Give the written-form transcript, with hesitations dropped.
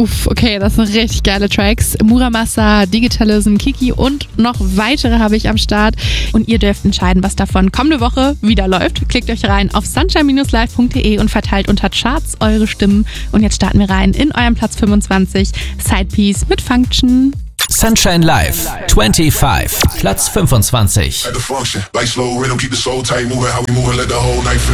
Okay, das sind richtig geile Tracks. Muramasa, Digitalism, Kiki und noch weitere habe ich am Start. Und ihr dürft entscheiden, was davon kommende Woche wieder läuft. Klickt euch rein auf sunshine-live.de und verteilt unter Charts eure Stimmen. Und jetzt starten wir rein in euren Platz 25, Sidepiece mit Function. Sunshine Live 25, Platz 25.